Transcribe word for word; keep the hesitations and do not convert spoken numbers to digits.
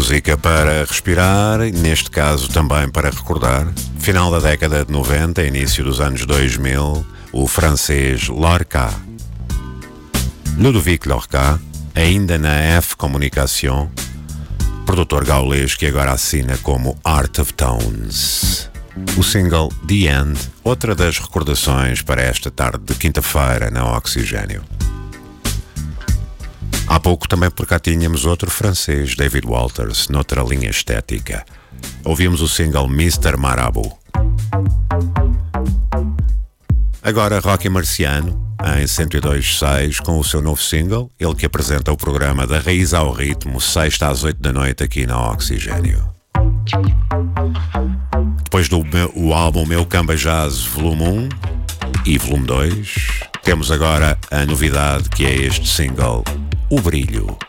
Música para respirar, neste caso também para recordar. Final da década de noventa, início dos anos dois mil, o francês Lorca. Ludovic Lorca, ainda na F Communication, produtor gaulês que agora assina como Art of Tones. O single The End, outra das recordações para esta tarde de quinta-feira na Oxigênio. Há pouco também por cá tínhamos outro francês, David Walters, noutra linha estética. Ouvimos o single mister Marabout. Agora Rocky Marciano, em cento e dois ponto seis, com o seu novo single, ele que apresenta o programa Da Raiz ao Ritmo, sexta às oito da noite aqui na Oxigênio. Depois do meu, o álbum Meu Camba Jazz volume um e volume dois, temos agora a novidade que é este single, O Brilho.